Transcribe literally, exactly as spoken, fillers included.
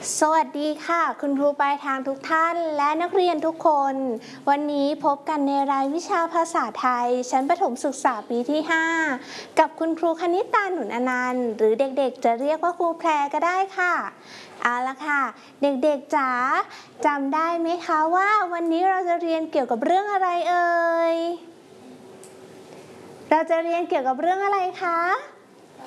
สวัสดีค่ะคุณครูปลายทางทุกท่านและนักเรียนทุกคนวันนี้พบกันในรายวิชาภาษาไทยชั้นประถมศึกษาปีที่ห้ากับคุณครูคณิตาหนุนอนันต์หรือเด็กๆจะเรียกว่าครูแพรก็ได้ค่ะเอาละค่ะเด็กๆจ๋าจำได้ไหมคะว่าวันนี้เราจะเรียนเกี่ยวกับเรื่องอะไรเอ่ยเราจะเรียนเกี่ยวกับเรื่องอะไรคะ